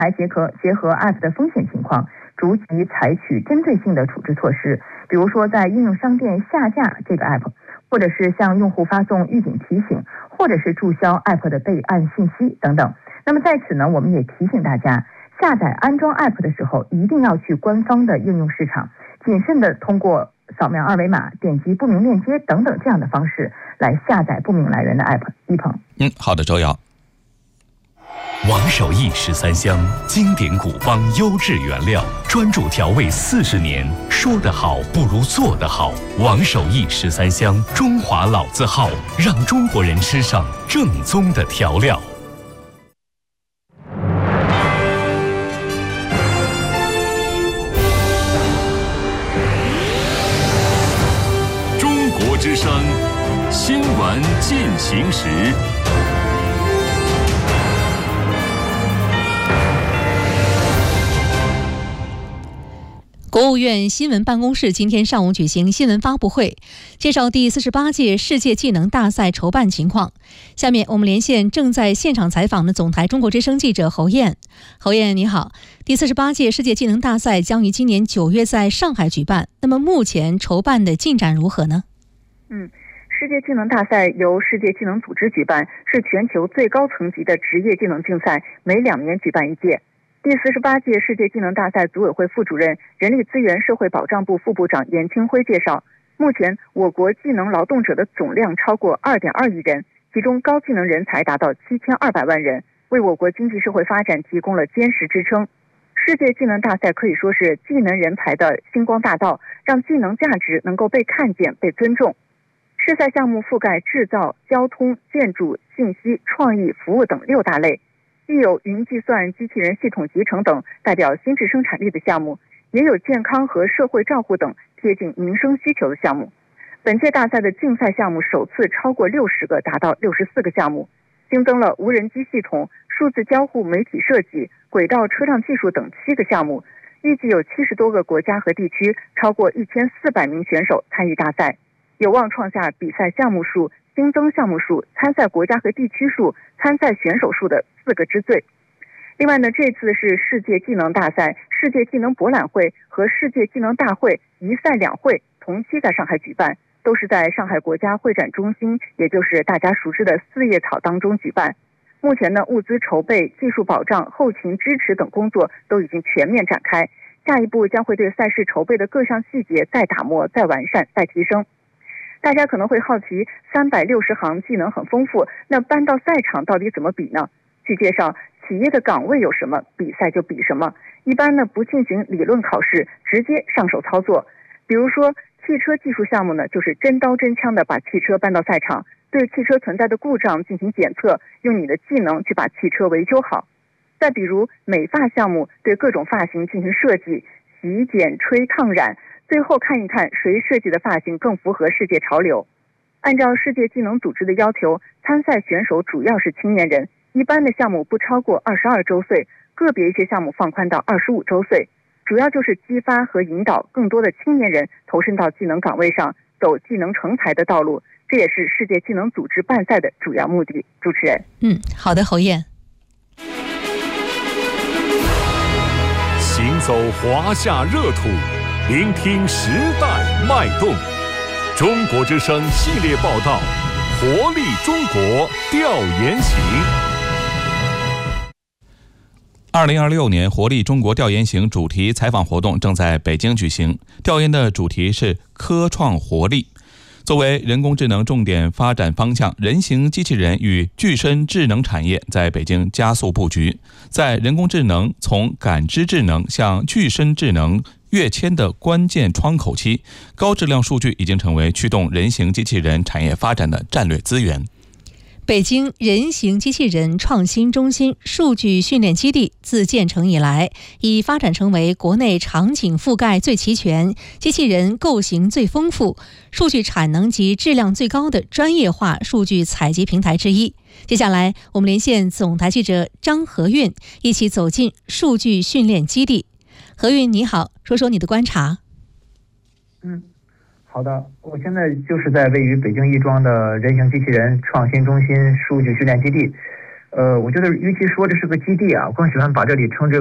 还结合 App 的风险情况，逐级采取针对性的处置措施，比如说在应用商店下架这个 App， 或者是向用户发送预警提醒，或者是注销 App 的备案信息等等。那么在此呢，我们也提醒大家，下载安装 App 的时候，一定要去官方的应用市场，谨慎的通过扫描二维码、点击不明链接等等这样的方式来下载不明来源的 App。一鹏， 好的，周瑶。 王守义13香，经典古方优质原料，专注调味40年，说得好不如做得好。王守义13香，中华老字号，让中国人吃上正宗的调料。中国之声，新闻进行时。 国务院新闻办公室今天上午举行新闻发布会，介绍第48届世界技能大赛筹办情况。下面我们连线正在现场采访的总台中国之声记者侯燕。侯燕你好，第48届世界技能大赛将于今年9月在上海举办，那么目前筹办的进展如何呢？ 世界技能大赛由世界技能组织举办，是全球最高层级的职业技能竞赛，每2年举办一届。第48届世界技能大赛组委会副主任、人力资源社会保障部副部长严清辉介绍，目前我国技能劳动者的总量超过2.2亿人，其中高技能人才达到7200万人，为我国经济社会发展提供了坚实支撑。世界技能大赛可以说是技能人才的星光大道，让技能价值能够被看见、被尊重。试赛项目覆盖制造、交通、建筑、信息、创意、服务等6大类，既有云计算、机器人系统集成等代表新质生产力的项目，也有健康和社会照护等贴近民生需求的项目。本届大赛的竞赛项目首次超过60个，达到64个项目，新增了无人机系统、数字交互媒体设计、轨道车辆技术等7个项目，预计有70多个国家和地区，超过1400名选手参与大赛，有望创下比赛项目数、新增项目数、参赛国家和地区数、参赛选手数的4个之最。另外呢，这次是世界技能大赛、世界技能博览会和世界技能大会一赛两会同期在上海举办，都是在上海国家会展中心，也就是大家熟知的4叶草当中举办。目前呢，物资筹备、技术保障、后勤支持等工作都已经全面展开，下一步将会对赛事筹备的各项细节再打磨、再完善、再提升。大家可能会好奇，360行技能很丰富，那搬到赛场到底怎么比呢？据介绍，企业的岗位有什么，比赛就比什么。一般呢不进行理论考试，直接上手操作。比如说汽车技术项目呢，就是真刀真枪的把汽车搬到赛场，对汽车存在的故障进行检测，用你的技能去把汽车维修好。再比如美发项目，对各种发型进行设计，洗剪吹烫染，最后看一看谁设计的发型更符合世界潮流。按照世界技能组织的要求，参赛选手主要是青年人，一般的项目不超过22周岁，个别一些项目放宽到25周岁，主要就是激发和引导更多的青年人投身到技能岗位上，走技能成才的道路，这也是世界技能组织办赛的主要目的。主持人， 好的，侯燕。 行走华夏热土，聆听时代脉动。中国之声系列报道，活力中国调研行。 2026年活力中国调研行主题采访活动正在北京举行，调研的主题是科创活力。作为人工智能重点发展方向，人形机器人与具身智能产业在北京加速布局。在人工智能从感知智能向具身智能跃迁的关键窗口期，高质量数据已经成为驱动人形机器人产业发展的战略资源。 北京人形机器人创新中心数据训练基地自建成以来，已发展成为国内场景覆盖最齐全、机器人构型最丰富、数据产能及质量最高的专业化数据采集平台之一。接下来，我们连线总台记者张和运，一起走进数据训练基地。何运你好，说说你的观察。 好的，我现在就是在位于北京亦庄的人形机器人创新中心数据训练基地。 我觉得与其说这是个基地啊，我更喜欢把这里称之